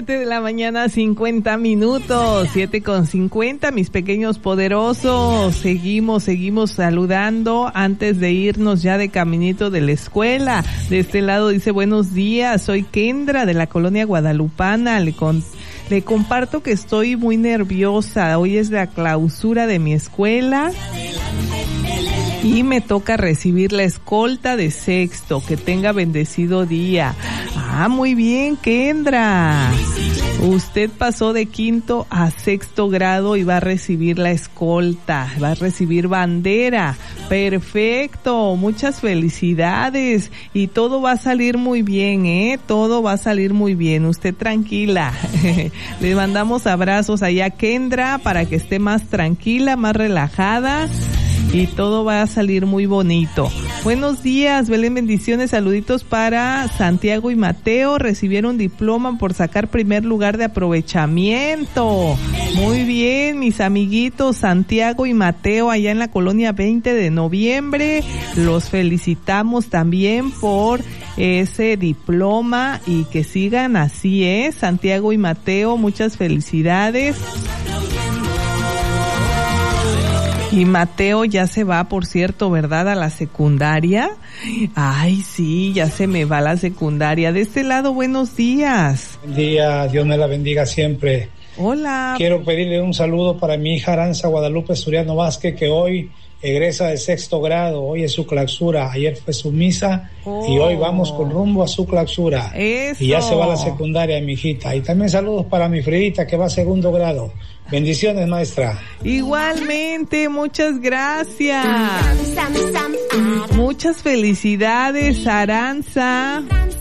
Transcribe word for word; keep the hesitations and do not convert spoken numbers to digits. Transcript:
Siete de la mañana, cincuenta minutos, siete con cincuenta, mis pequeños poderosos. Seguimos, seguimos saludando antes de irnos ya de caminito de la escuela. De este lado dice, buenos días, soy Kendra de la colonia guadalupana. Le con, le comparto que estoy muy nerviosa. Hoy es la clausura de mi escuela y me toca recibir la escolta de sexto. Que tenga bendecido día. Ah, muy bien, Kendra. Usted pasó de quinto a sexto grado y va a recibir la escolta, va a recibir bandera. Perfecto, muchas felicidades y todo va a salir muy bien, ¿eh? Todo va a salir muy bien, usted tranquila. Le mandamos abrazos allá a Kendra para que esté más tranquila, más relajada. Y todo va a salir muy bonito. Buenos días, Belén, bendiciones, saluditos para Santiago y Mateo. Recibieron diploma por sacar primer lugar de aprovechamiento. Muy bien, mis amiguitos Santiago y Mateo allá en la colonia veinte de noviembre. Los felicitamos también por ese diploma y que sigan así, ¿eh? Santiago y Mateo, muchas felicidades. Y Mateo ya se va, por cierto, ¿verdad? A la secundaria. Ay, sí, ya se me va a la secundaria. De este lado, buenos días. Buen día, Dios me la bendiga siempre. Hola. Quiero pedirle un saludo para mi hija Aranza Guadalupe Suriano Vázquez, que hoy egresa de sexto grado. Hoy es su clausura. Ayer fue su misa oh. y hoy vamos con rumbo a su clausura. Eso. Y ya se va a la secundaria, mi hijita. Y también saludos para mi Fredita, que va a segundo grado. Bendiciones, maestra. Igualmente, muchas gracias. Muchas felicidades, Aranza.